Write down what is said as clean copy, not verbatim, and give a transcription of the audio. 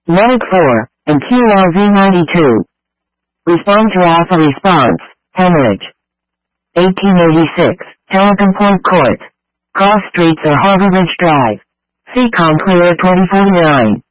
Medic 4, and QRV92. Respond to Alpha response, hemorrhage. 1886, Telecom Point Court. Cross streets or Harbour Bridge Drive. CCOM clear 2049.